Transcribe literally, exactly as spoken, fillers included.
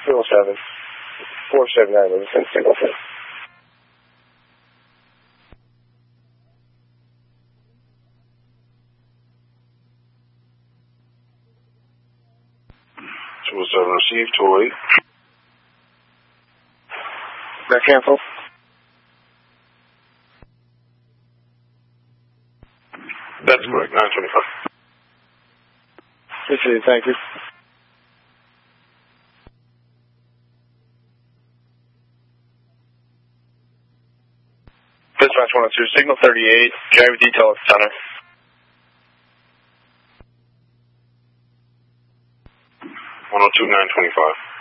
Zero seven. Four seven nine, Livingston, Singleton. two oh seven received, two oh eight. That cancel? That's correct, nine twenty-five. Appreciate it, thank you. Dispatch one oh two, signal thirty-eight, driver detail at the center. one oh two, nine twenty-five.